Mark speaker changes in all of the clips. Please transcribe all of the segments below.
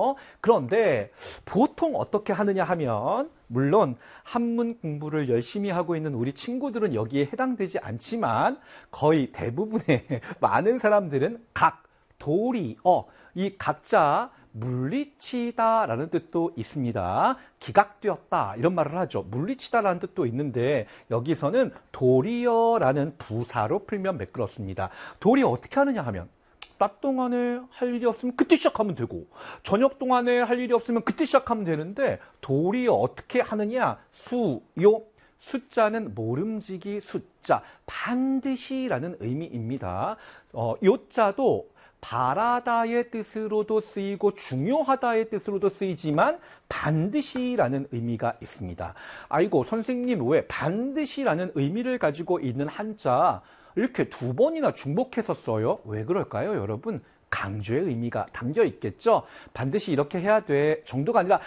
Speaker 1: 되겠죠. 그런데 보통 어떻게 하느냐 하면 물론 한문 공부를 열심히 하고 있는 우리 친구들은 여기에 해당되지 않지만 거의 대부분의 많은 사람들은 각, 도리, 이 각자 물리치다라는 뜻도 있습니다. 기각되었다 이런 말을 하죠. 물리치다라는 뜻도 있는데 여기서는 도리어라는 부사로 풀면 매끄럽습니다. 도리어 어떻게 하느냐 하면 낮 동안에 할 일이 없으면 그때 시작하면 되고 저녁 동안에 할 일이 없으면 그때 시작하면 되는데 도리어 어떻게 하느냐 수요 숫자는 모름지기 숫자 반드시라는 의미입니다. 요자도 바라다의 뜻으로도 쓰이고 중요하다의 뜻으로도 쓰이지만 반드시라는 의미가 있습니다. 아이고 선생님 왜 반드시라는 의미를 가지고 있는 한자 이렇게 두 번이나 중복해서 써요? 왜 그럴까요 여러분? 강조의 의미가 담겨 있겠죠? 반드시 이렇게 해야 돼 정도가 아니라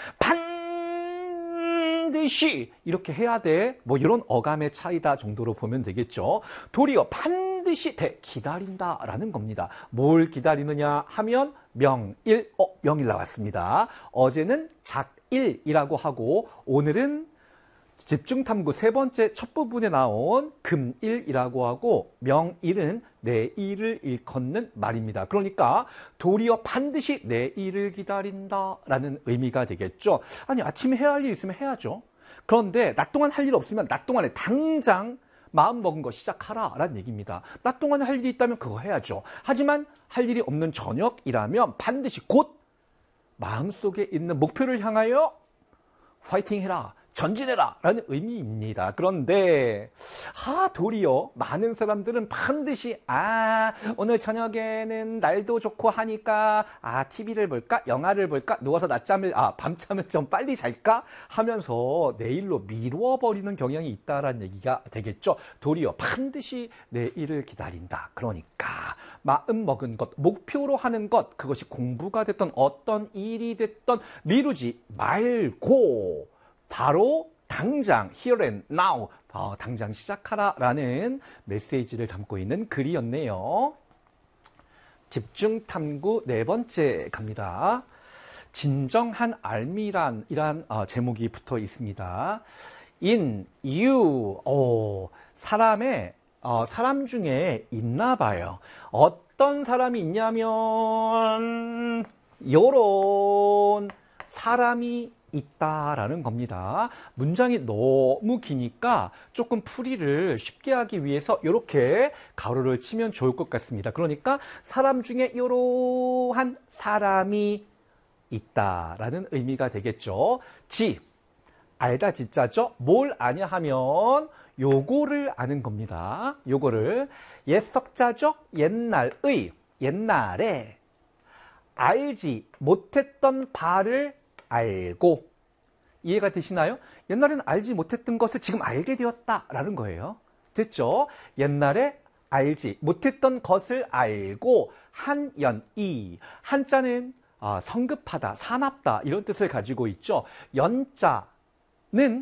Speaker 1: 반드시 이렇게 해야 돼 뭐 이런 어감의 차이다 정도로 보면 되겠죠. 도리어 반드시 기다린다라는 겁니다. 뭘 기다리느냐 하면 명일, 명일 나왔습니다. 어제는 작일이라고 하고 오늘은 집중탐구 세 번째 첫 부분에 나온 금일이라고 하고 명일은 내일을 일컫는 말입니다. 그러니까 도리어 반드시 내일을 기다린다라는 의미가 되겠죠. 아니 아침에 해야 할 일 있으면 해야죠. 그런데 낮 동안 할 일 없으면 낮 동안에 당장 마음 먹은 거 시작하라 라는 얘기입니다. 낮 동안에 할 일이 있다면 그거 해야죠. 하지만 할 일이 없는 저녁이라면 반드시 곧 마음속에 있는 목표를 향하여 파이팅 해라. 전진해라 라는 의미입니다. 그런데 도리어 많은 사람들은 반드시 오늘 저녁에는 날도 좋고 하니까 TV를 볼까? 영화를 볼까? 누워서 밤잠을 좀 빨리 잘까? 하면서 내일로 미루어버리는 경향이 있다라는 얘기가 되겠죠. 도리어 반드시 내일을 기다린다. 그러니까 마음 먹은 것, 목표로 하는 것, 그것이 공부가 됐던 어떤 일이 됐던 미루지 말고 바로 당장 here and now 당장 시작하라 라는 메시지를 담고 있는 글이었네요. 집중탐구 네 번째 갑니다. 진정한 알미란이란 제목이 붙어 있습니다. in you 사람 중에 있나 봐요. 어떤 사람이 있냐면 요런 사람이 있다라는 겁니다. 문장이 너무 기니까 조금 풀이를 쉽게 하기 위해서 이렇게 가로를 치면 좋을 것 같습니다. 그러니까 사람 중에 이러한 사람이 있다라는 의미가 되겠죠. 알다 지자죠. 뭘 아냐 하면 요거를 아는 겁니다. 요거를 옛석자죠. 옛날에 알지 못했던 바를 알고 이해가 되시나요? 옛날에는 알지 못했던 것을 지금 알게 되었다라는 거예요. 됐죠? 옛날에 알지 못했던 것을 알고 한연이 한자는 성급하다, 사납다 이런 뜻을 가지고 있죠. 연자는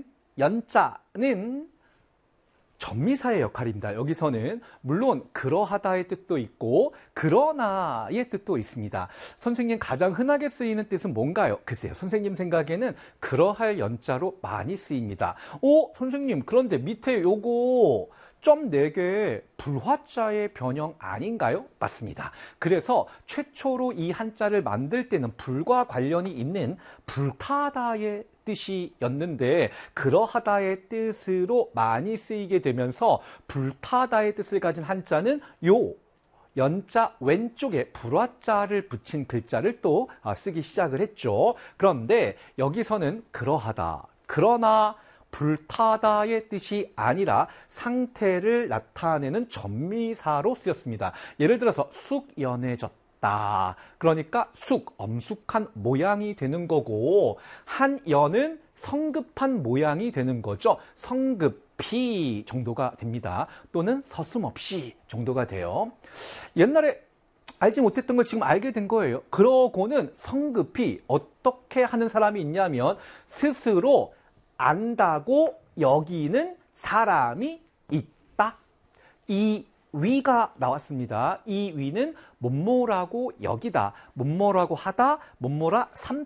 Speaker 1: 전미사의 역할입니다. 여기서는 물론 그러하다의 뜻도 있고 그러나의 뜻도 있습니다. 선생님 가장 흔하게 쓰이는 뜻은 뭔가요? 글쎄요. 선생님 생각에는 그러할 연자로 많이 쓰입니다. 선생님 그런데 밑에 요거 점 4개 불화자의 변형 아닌가요? 맞습니다. 그래서 최초로 이 한자를 만들 때는 불과 관련이 있는 불타다의 뜻이었는데 그러하다의 뜻으로 많이 쓰이게 되면서 불타다의 뜻을 가진 한자는 요 연자 왼쪽에 불화자를 붙인 글자를 또 쓰기 시작을 했죠. 그런데 여기서는 그러하다, 그러나 불타다의 뜻이 아니라 상태를 나타내는 전미사로 쓰였습니다. 예를 들어서 숙연해졌다. 그러니까 엄숙한 모양이 되는 거고 한연은 성급한 모양이 되는 거죠. 성급히 정도가 됩니다. 또는 서슴없이 정도가 돼요. 옛날에 알지 못했던 걸 지금 알게 된 거예요. 그러고는 성급히 어떻게 하는 사람이 있냐면 스스로 안다고 여기는 사람이 있다. 이 위가 나왔습니다. 이 위는 뭐뭐라고 여기다, 뭐뭐라고 하다, 뭐뭐라